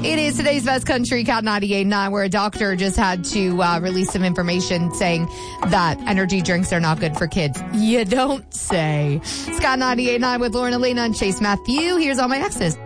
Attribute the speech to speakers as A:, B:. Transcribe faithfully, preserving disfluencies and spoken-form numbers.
A: It is today's best country, Cat ninety-eight point nine, where a doctor just had to uh, release some information saying that energy drinks are not good for kids. You don't say. Scott ninety-eight point nine with Lauren Elena and Chase Matthew. Here's all my exes.